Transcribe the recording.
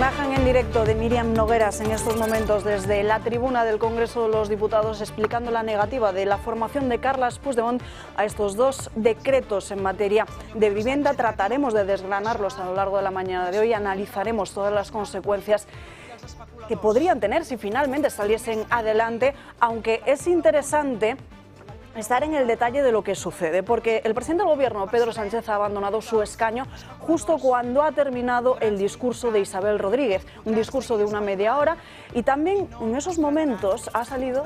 Imagen en directo de Míriam Nogueras en estos momentos desde la tribuna del Congreso de los Diputados explicando la negativa de la formación de Carles Puigdemont a estos dos decretos en materia de vivienda. Trataremos de desgranarlos a lo largo de la mañana de hoy, analizaremos todas las consecuencias que podrían tener si finalmente saliesen adelante, aunque es interesante estar en el detalle de lo que sucede, porque el presidente del Gobierno, Pedro Sánchez, ha abandonado su escaño justo cuando ha terminado el discurso de Isabel Rodríguez, un discurso de una media hora, y también en esos momentos ha salido